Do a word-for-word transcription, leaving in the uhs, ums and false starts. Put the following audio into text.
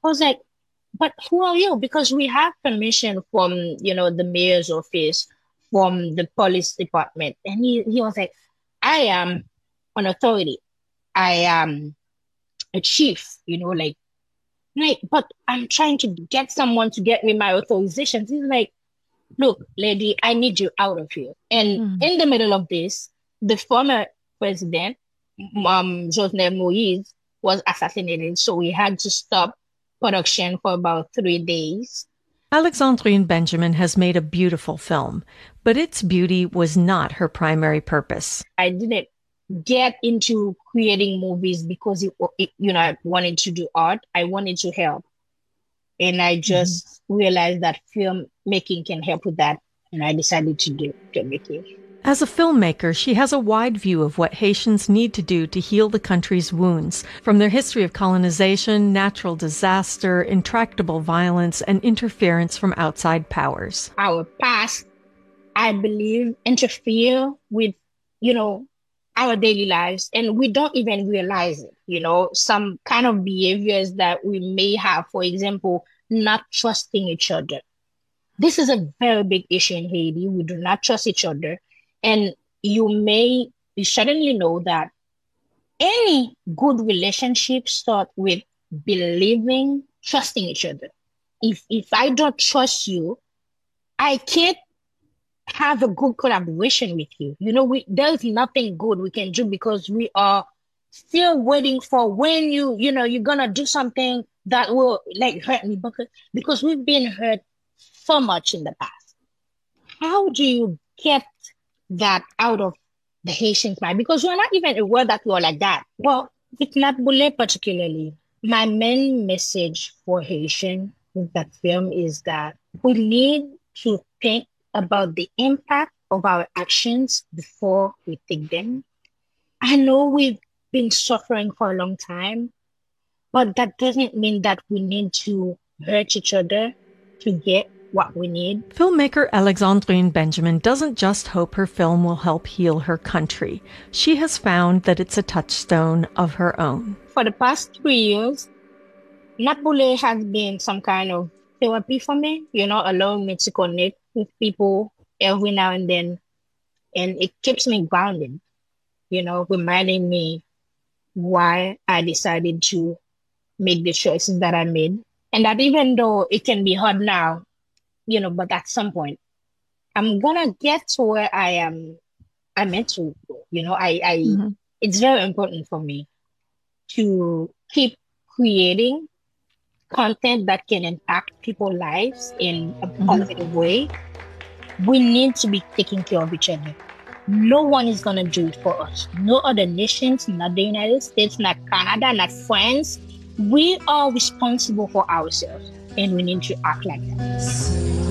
I was like, but who are you? Because we have permission from, you know, the mayor's office, from the police department. And he, he was like, I am an authority. I am a chief, you know, like, like, but I'm trying to get someone to get me my authorization. He's like, look, lady, I need you out of here. And Mm. in the middle of this, the former president, um, Jovenel Moise, was assassinated. So we had to stop production for about three days. Alexandrine Benjamin has made a beautiful film, but its beauty was not her primary purpose. I didn't get into creating movies because it, it, you know, I wanted to do art. I wanted to help. And I just mm-hmm. realized that film making can help with that. And I decided to do filmmaking. As a filmmaker, she has a wide view of what Haitians need to do to heal the country's wounds, from their history of colonization, natural disaster, intractable violence, and interference from outside powers. Our past, I believe, interfere with, you know, our daily lives, and we don't even realize it. You know, some kind of behaviors that we may have, for example, not trusting each other. This is a very big issue in Haiti. We do not trust each other. And you may you suddenly know that any good relationship starts with believing, trusting each other. If if I don't trust you, I can't have a good collaboration with you. You know, we there's nothing good we can do because we are still waiting for when you, you know, you're gonna do something that will like hurt me because, because we've been hurt so much in the past. How do you get that out of the Haitian mind? Because we're not even aware that we're like that. Well, with Nabule particularly, my main message for Haitian with that film is that we need to think about the impact of our actions before we take them. I know we've been suffering for a long time, but that doesn't mean that we need to hurt each other to get what we need. Filmmaker Alexandrine Benjamin doesn't just hope her film will help heal her country. She has found that it's a touchstone of her own. For the past three years, Nabule has been some kind of therapy for me, you know, allowing me to connect with people every now and then. And it keeps me grounded, you know, reminding me why I decided to make the choices that I made. And that even though it can be hard now, you know, but at some point, I'm gonna get to where I am, I'm meant to, you know, I, I, mm-hmm. It's very important for me to keep creating content that can impact people's lives in a positive mm-hmm. way. We need to be taking care of each other. No one is going to do it for us. No other nations, not the United States, not Canada, not France. We are responsible for ourselves, and we need to act like that.